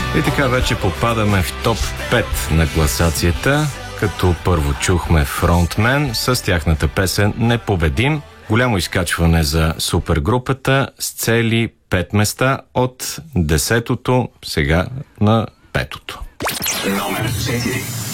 И така вече попадаме в топ 5 на класацията, като първо чухме Frontman с тяхната песен "Непобедим". Голямо изкачване за супергрупата с цели 5 места от 10-то сега на 5-то. Номер 4.